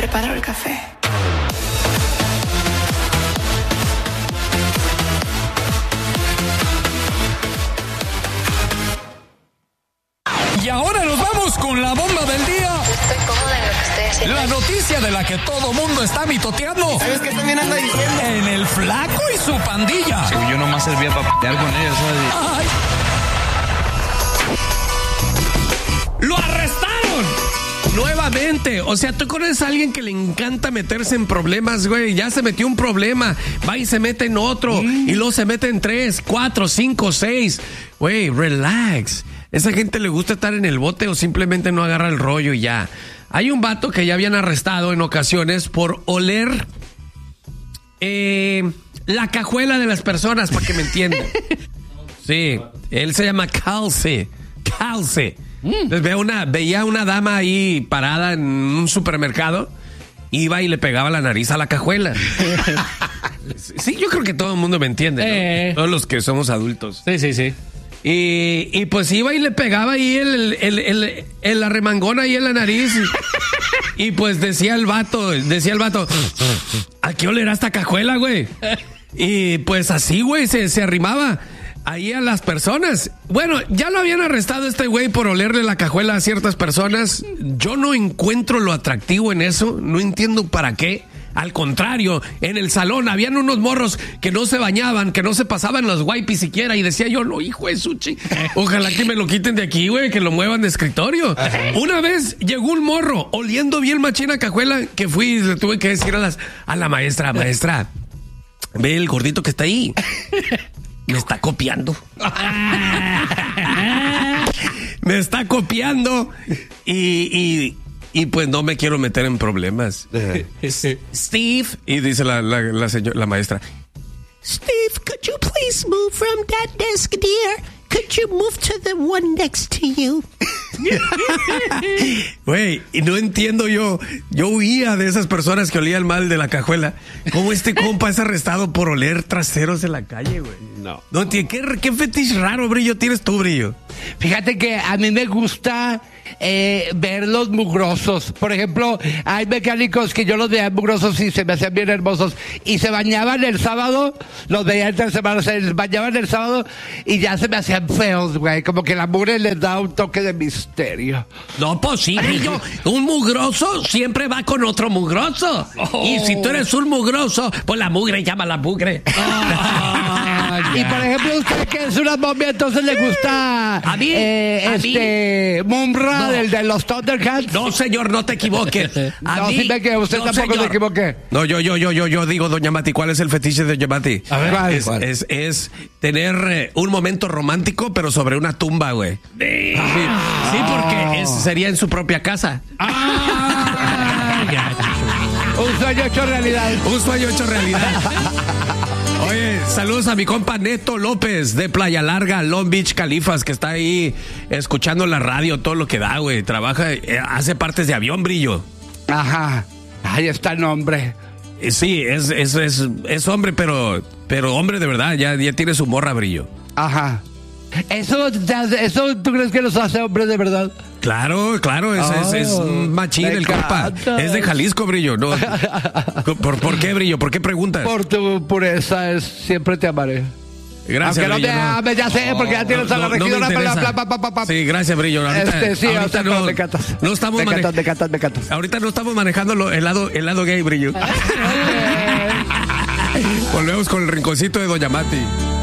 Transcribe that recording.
preparo el café. Y ahora nos vamos con la bomba del día. Estoy cómoda en lo que estoy haciendo. La noticia de la que todo mundo está mitoteando. ¿Sabes qué también anda diciendo? En el Flaco y su pandilla. Sí, yo nomás servía para pelear con ellos, ¿sabes? ¡Ay! ¡Lo arrestaron! Nuevamente, o sea, tú conoces a alguien que le encanta meterse en problemas, güey. Ya se metió un problema, va y se mete en otro, y luego se mete en 3, 4, 5, 6. Güey, relax. Esa gente le gusta estar en el bote o simplemente no agarra el rollo y ya. Hay un vato que ya habían arrestado en ocasiones por oler la cajuela de las personas, para que me entiendan. Sí, él se llama Calce. Entonces veía una dama ahí parada en un supermercado, iba y le pegaba la nariz a la cajuela. Sí, yo creo que todo el mundo me entiende, ¿no? Todos los que somos adultos. Sí. Y pues iba y le pegaba ahí el arremangón ahí en la nariz. Y pues decía el vato, ¿a qué olerá esta cajuela, güey? Y pues así, güey, se arrimaba ahí a las personas. Bueno, ya lo habían arrestado este güey por olerle la cajuela a ciertas personas. Yo no encuentro lo atractivo en eso, no entiendo para qué. Al contrario, en el salón habían unos morros que no se bañaban, que no se pasaban los wipes siquiera, y decía yo, no, hijo de suchi, ojalá que me lo quiten de aquí, güey, que lo muevan de escritorio. Una vez llegó un morro oliendo bien machina cajuela, que fui y le tuve que decir a la maestra, ve el gordito que está ahí. Me está copiando. Me está copiando y pues no me quiero meter en problemas. Steve, y dice la maestra, Steve, could you please move from that desk, dear? Could you move to the one next to you? Güey, y no entiendo yo huía de esas personas que olían mal de la cajuela. ¿Cómo este compa es arrestado por oler traseros en la calle, güey? No, ¿qué fetiche raro, Brillo, tienes tú, Brillo? Fíjate que a mí me gusta verlos mugrosos. Por ejemplo, hay mecánicos que yo los veía mugrosos y se me hacían bien hermosos. Y se bañaban el sábado, los veía entre semana, se bañaban el sábado y ya se me hacían feos, güey. Como que la mugre les da un toque de misterio. No, pues sí, Brillo. Un mugroso siempre va con otro mugroso. Y si tú eres un mugroso, pues la mugre llama a la mugre. Y por ejemplo, usted que es una momia, entonces le gusta a mí, Mumra, no. el de los Thundercats. No, señor, no te equivoques. Usted tampoco se equivoque. No, yo digo, doña Mati, ¿cuál es el fetiche de doña Mati? A ver, ¿cuál? Es tener un momento romántico, pero sobre una tumba, güey. Sí, porque sería en su propia casa. Un sueño hecho realidad. Un sueño hecho realidad. Oye, saludos a mi compa Neto López de Playa Larga, Long Beach, Califas, que está ahí escuchando la radio, todo lo que da, güey. Trabaja, hace partes de avión, Brillo. Ajá. Ahí está el nombre. Sí, es hombre, pero hombre de verdad, ya tiene su morra, Brillo. Ajá. ¿Eso tú crees que los hace hombres de verdad? Claro, es machín el compa. Es de Jalisco, Brillo. No. ¿Por qué, Brillo? ¿Por qué preguntas? Por tu pureza, siempre te amaré. Gracias, aunque Brillo. No me ames, ya sé, porque ya tienes a la regidora. Sí, gracias, Brillo. Ahorita no, me cantas. No estamos me cantas. Ahorita no estamos manejando el lado gay, Brillo. Volvemos con el rinconcito de doña Mati.